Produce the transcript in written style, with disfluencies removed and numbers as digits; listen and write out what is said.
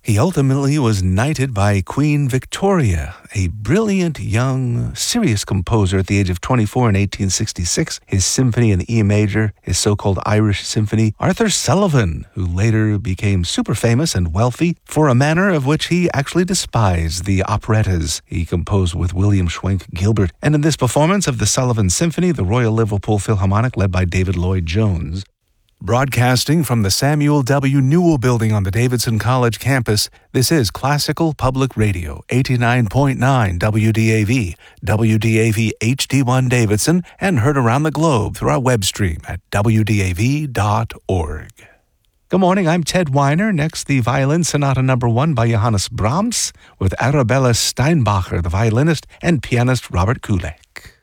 He ultimately was knighted by Queen Victoria, a brilliant young, serious composer at the age of 24 in 1866. His symphony in E major, his so-called Irish symphony. Arthur Sullivan, who later became super famous and wealthy for a manner of which he actually despised, the operettas he composed with William Schwenk Gilbert. And in this performance of the Sullivan Symphony, the Royal Liverpool Philharmonic, led by David Lloyd-Jones. Broadcasting from the Samuel W. Newell Building on the Davidson College campus, this is Classical Public Radio, 89.9 WDAV, WDAV HD1 Davidson, and heard around the globe through our web stream at wdav.org. Good morning, I'm Ted Weiner. Next, the Violin Sonata No. 1 by Johannes Brahms, with Arabella Steinbacher, the violinist, and pianist Robert Kulek.